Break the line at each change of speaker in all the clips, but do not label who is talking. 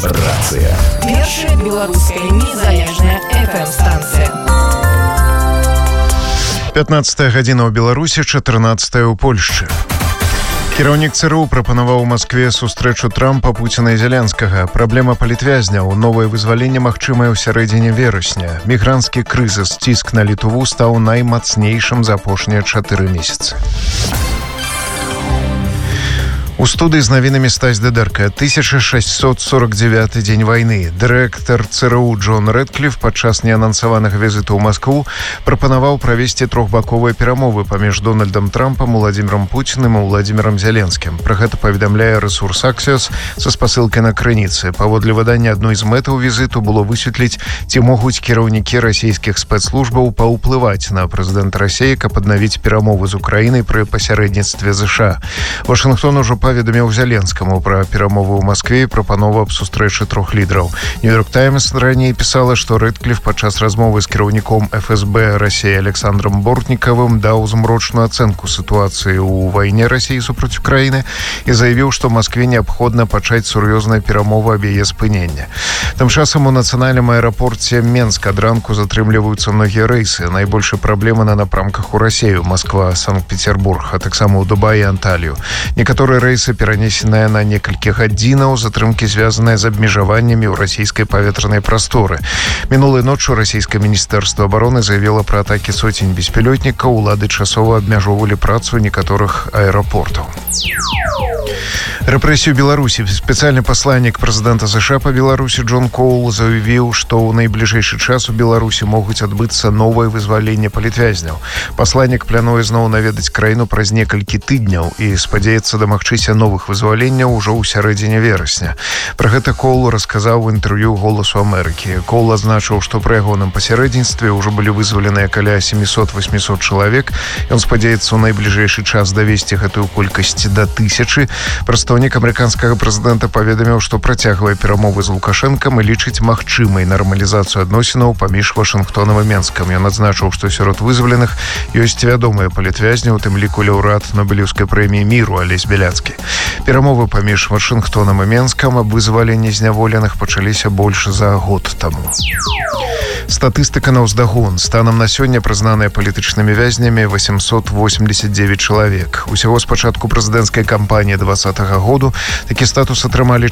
Рацыя.
Першая беларуская незалежная FM-станцыя.
15 гадзіна ў Беларусі, 14 у Польшчы. Кіраўнік ЦРУ прапанаваў у Маскве сустрэчу Трампа, Пуціна і Зеленскага. Праблема палітвязняў, новае вызваленне магчымае ў сярэдзіне верасня. Мігранцкі крызіс, ціск на Літву стаў наймацнейшым за апошнія 4 месяцы. У студыі з навінамі Стась Дедерка. 1649 дзень вайны. Дырэктар ЦРУ Джон Рэдкліф падчас неанансаванага візіту ў Маскву прапанаваў правесці трохбаковыя перамовы паміж Дональдам Трампам, Уладзімірам Пуціным і Уладзімірам Зеленскім. Пра гэта паведамляе рэсурс Axios са спасылкай на крыніцы. Паводле выдання, адной з мэтаў візіту было высветліць, ці могуць кіраўнікі расійскіх спецслужбаў паўплываць на прэзідэнта Расіі, каб аднавіць перамовы з Украінай пры пасярэдніцтве ЗША. Вашынгтон ужо паведаміў Зеленскаму пра перамовы ў Маскве і прапанову аб сустрэчы трох лідараў. Нью-Йорк Таймс раней пісала, што Рэдкліф падчас размовы з кіраўніком ФСБ Расіі Александром Бортнікавым даў змрочную ацэнку сітуацыі ў вайне Расіі супраць Украіны і заявіў, што Маскве неабходна пачаць сур'ёзныя перамовы аб яе спынення. Тым часам у нацыянальным аэрапорце Менск ад ранку затрымліваюцца многія рэйсы. Найбольшыя праблемы на напрамках у Расію: Москва, Санкт-Петербург, а таксама ў Дубай і Анталію. Некаторыя рэйсы перанесеныя на некалькі гадзінаў, затрымкі звязаныя з абмежаваннямі ў расійскай паветранай прасторы. Мінулай ноччу расійскае міністэрства абароны заявіла пра атакі соцень беспілётнікаў. Улады часова абмяжоўвалі працу некаторых аэрапортаў. Рэпрэсію Беларусі. Спецыяльны пасланнік прэзідэнта ЗША па Беларусі Джон Коул заявіў, што ў найбліжэйшы час у Беларусі могуць адбыцца новае вызваленне палітвязняў. Пасланнік плануе зноў наведаць краіну праз некалькі тыдняў і спадзяецца дамагчыся новых вызваленняў ужо ў сярэдзіне верасня. Пра гэта Коул расказаў у інтэрв'ю «Голасу Амерыкі». Коул азначыў, што пры ягоным пасярэдніцтве ўжо былі вызваленыя каля 700-800 чалавек. Ён спадзяецца ў найбліжэйшы час давесці гэтую колькасць да 1000. Прадстаўнік амерыканскага прэзідэнта паведаміў, што працягвае перамовы з Лукашэнкам і лічыць магчымай нармалізацыю адносінаў паміж Вашынгтонам і Менскам. Ён адзначыў, што сярод вызваленых ёсць вядомыя палітвязні, у тым ліку лаўрэат Нобелеўскай прэміі міру Алесь Бяляцкі. Перамовы паміж Вашынгтонам і Менскам аб вызваленні зняволеных пачаліся больш за год таму. Статыстыка на ўздагон. Станам на сёння прызнаныя палітычнымі вязнямі 889 чалавек. Усяго з пачатку прэзідэнцкай кампаніі 2020 году такі статус атрымалі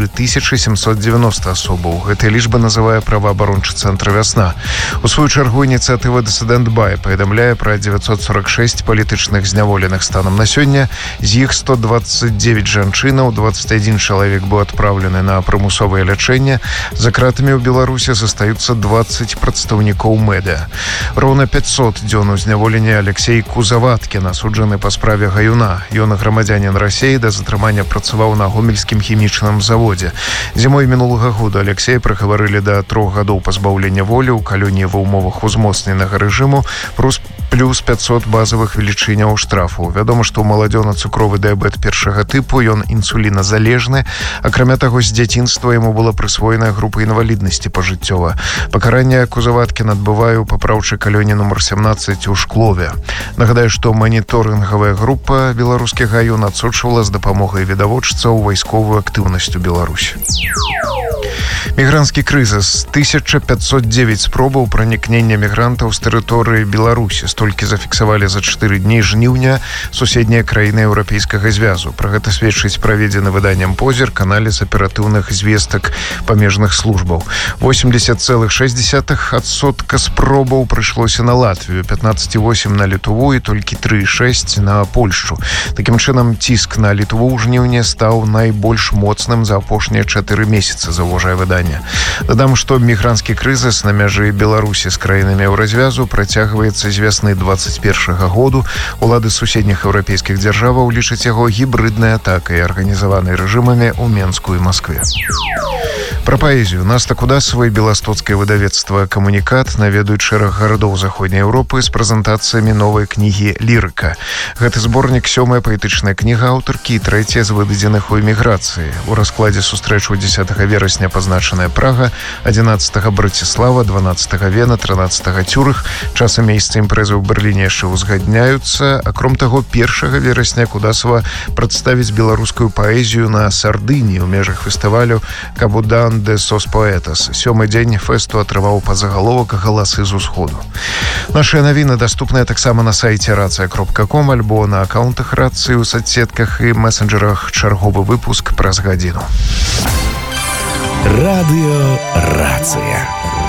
4790 асобаў. Гэтая лічба называе праваабарончы цэнтр «Вясна». У сваю чаргу ініцыятыва «Дысідэнт Бай» паведамляе пра 946 палітычных зняволеных станам на сёння. З іх 129 жанчынаў, 21 чалавек быў адпраўлены на прымусовае лячэнне. За кратамі ў Беларусі застаюцца 20 прадстаўнікоў МЭДА. Роўна 500 дзён узняволення Алексей Кузаваткін, асуджаны па справе Гаюна. Ён грамадзянін Расіі, да затрымання працаваў на гомельскім хімічным заводзе. Зімой мінулага года Алексея прыгаварылі да 3 гадоў пазбаўлення волі ў калоніі ва ўмовах узмоцненага рэжыму плюс 500 базавых велічыняў штрафу. Вядома, што ў маладзёна цукровы дыябет першага тыпу, ён інсуліназалежны. Акрамя таго, з дзяцінства яму была прысвоеная група інваліднасці пажыццёва. Пакаранне Кузаваткін адбывае ў папраўчай калоніі нумар 17 у Шклове. Нагадаю, што маніторынгавая група «Беларускі Гаюн» адсочвала з дапамогай відавочцаў вайсковую актыўнасць у Беларусі. Мігранцкі крызіс. 1509 спробаў пранікнення мігрантаў з тэрыторыі Беларусі. Столькі зафіксавалі за 4 дні жніўня суседнія краіны Еўрапейскага звязу. Пра гэта сведчыць праведзены выданнем «Позірк» аналіз аператыўных звестак памежных службаў. 80,6% спробаў прыйшлося на Латвію, 15,8% на Літву і толькі 3,6% на Польшчу. Такім чынам, ціск на Літву ў жніўні стаў найбольш моцным за апошнія 4 месяцы, заўважае выданне. Дадам, што мігранцкі крызіс на мяжы Беларусі з краінамі Еўразвязу працягваецца з вясны 2021 году. Улады суседніх еўрапейскіх дзяржаваў лічаць яго гібрыднай атакай, арганізаванай рэжымамі ў Менску і Маскве. Пра паэзію Наста Кудасава і беластоцкае выдавецтва «Камунікат» наведаюць шэраг гарадоў заходняй Еўропы з прэзентацыямі новай кнігі «Лірыка». Гэты зборнік сёмая паэтычная кніга аўтаркі і трэцяя з выдадзеных у эміграцыі. У раскладзе сустрэчу 10 верасня пазначаная Прага, 11 Браціслава, 12 Вена, 13 Цюрых. Час і месца імпрэзы ў Берліне яшчэ ўзгадняюцца. Акром таго, 1 верасня Кудасава прадставіць беларускую паэзію на Сардыніі ў межах фестывалю «Кабудан де сос поэтас». Сёмы дзень фэсту атрымаў падзагаловак «Галасы з усходу». Нашыя навіны даступныя таксама на сайце racia.com альбо на аккаунтах рацыі ў соцсетках і месенджерах. Чарговы выпуск праз гадзіну.
Радыё Рацыя.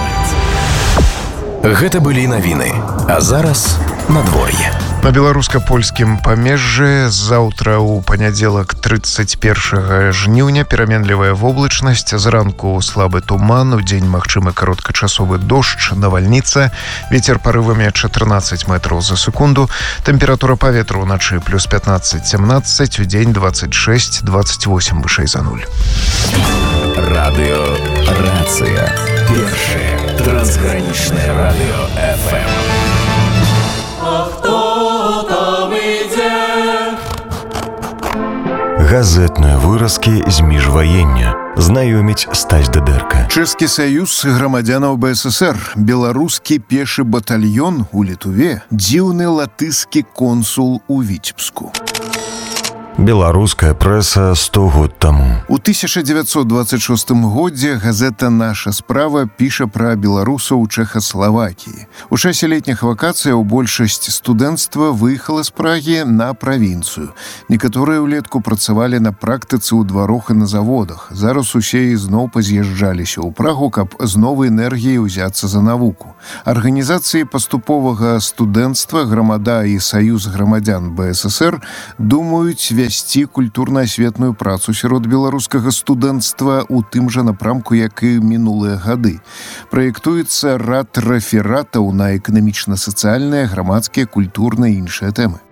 Гэта былі навіны. А зараз надвор'е.
На беларуска-польскім памежжы заўтра ў панядзелак 31 жніўня пераменлівая воблачнасць, зранку слабы туман, удзень магчымы кароткачасовы дождж, навальніца, вецер парывамі 14 метраў за секунду, тэмпература паветра ўначы плюс 15-17, удзень 26-28 вышэй за 0.
Радыё Рацыя. Першае трансгранічнае радыё FM. Газетныя выразкі з міжваення. Знаёміць Стась Дыдэрка.
Чэшскі саюз грамадзянаў БССР, беларускі пешы батальён у Літве, дзіўны латышскі консул у Віцебску.
Беларуская прэса 100 год таму.
У 1926 годзе газета «Наша справа» піша пра беларусаў у Чэхаславакіі. У часе летніх вакацыяў большасць студэнцтва выехала з Прагі на правінцыю. Некаторыя ўлетку працавалі на практыцы ў дварах і на заводах. Зараз усе ізноў паз'язджаліся ў Прагу, каб з новай энергіяй узяцца за навуку. Арганізацыі паступовага студэнцтва, грамада і саюз грамадзян БССР думаюць весці культурна-асветную працу сярод беларускага студэнцтва ў тым жа напрамку, як і мінулыя гады. Праектуецца рад рэфератаў на эканамічна-сацыяльныя, грамадскія, культурныя і іншыя тэмы.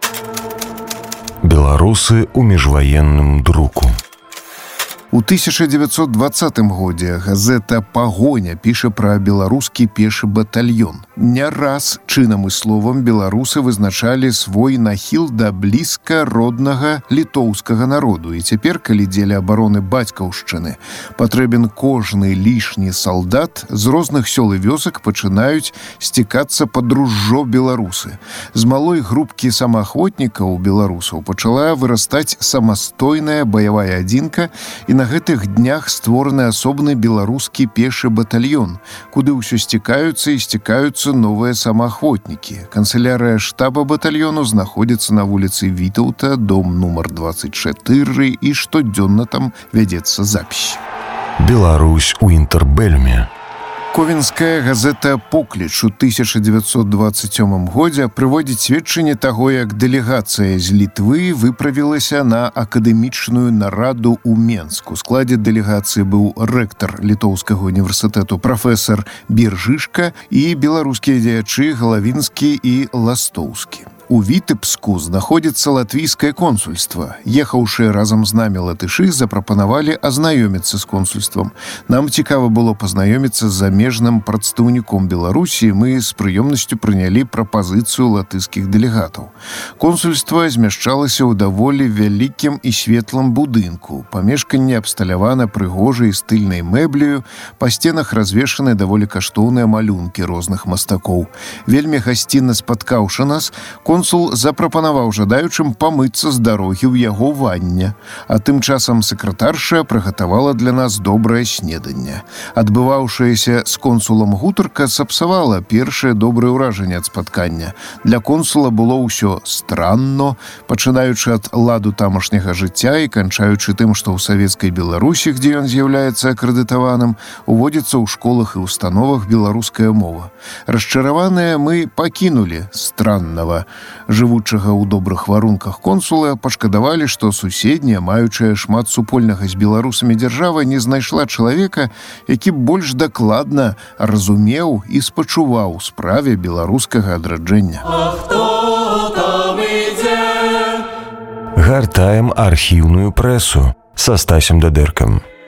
Беларусы ў міжваенным друку.
У 1920 годзе газета «Пагоня» піша пра беларускі пешы батальён. Не раз чынам і словам беларусы вызначалі свой нахіл да блізка роднага літоўскага народу. І цяпер, калі дзеля абароны бацькаўшчыны патрэбен кожны лішні салдат, з розных сёл і вёсак пачынаюць сцікацца пад ружжо беларусы. З малой групкі самаахвотнікаў беларусаў пачала вырастаць самастойная баявая адзінка, і на гэтых днях створаны асобны беларускі пешы батальён, куды ўсё сцікаюцца і сцікаюцца новыя самаахвотнікі. Канцылярыя штаба батальёну знаходзіцца на вуліцы Вітаўта, дом нумар 24, і штодзённа там вядзецца запіс.
Беларусь у інтэрбэльме.
Ковенская газета «Покліч» у 1927 годзе прыводзіць сведчанне таго, як дэлегацыя з Літвы выправілася на акадэмічную нараду ў Менску. У складзе дэлегацыі быў рэктар Літоўскага універсітэту прафесар Біржышка і беларускія дзеячы Галавінскі і Ластоўскі. У Вітэбску знаходзіцца латвійскае консульства. Ехаўшыя разам з намі латышы запрапанавалі азнаёміцца з консульствам. Нам цікава было пазнаёміцца з замежным прадстаўніком Беларусі, мы з прыёмнасцю прынялі прапазіцыю латышскіх дэлегатаў. Консульства змяшчалася ў даволі вялікім і светлым будынку. Памешканне абсталявана прыгожай стыльнай мэбляю, па сценах развешаны даволі каштоўныя малюнкі розных мастакоў. Вельмі гасцінна спаткаўшы нас, консул запрапанаваў жадаючым памыцца з дарогі ў яго ванне, а тым часам сакратарша прыгатавала для нас добрае снеданне. Адбываўшаяся з консулам гутарка сапсавала першае добрае ўражанне ад спаткання. Для консула было ўсё странно, пачынаючы ад ладу тамашняга жыцця і канчаючы тым, што ў савецкай Беларусі, дзе ён з'яўляецца акрэдытаваным, уводзіцца ў школах і установах беларуская мова. Расчараваныя мы пакінулі страннага. Жывучага ў добрых варунках консула пашкадавалі, што суседняя, маючая шмат супольнага з беларусамі дзяржава, не знайшла чалавека, які больш дакладна разумеў і спачуваў справе беларускага адраджэння.
Гартаем архіўную прэсу са Стасем Дыдэркам.